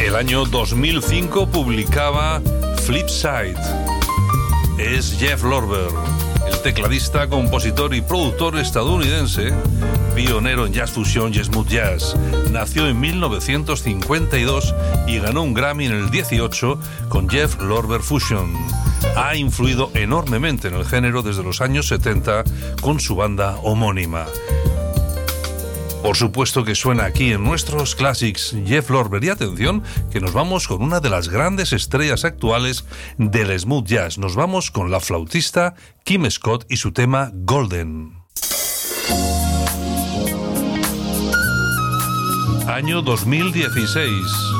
El año 2005 publicaba Flipside. Es Jeff Lorber, el tecladista, compositor y productor estadounidense, pionero en jazz fusión y smooth jazz. Nació en 1952 y ganó un Grammy en el 18 con Jeff Lorber Fusion. Ha influido enormemente en el género desde los años 70 con su banda homónima. Por supuesto que suena aquí en nuestros Classics Jeff Lorber. Y atención, que nos vamos con una de las grandes estrellas actuales del smooth jazz. Nos vamos con la flautista Kim Scott y su tema Golden. Año 2016.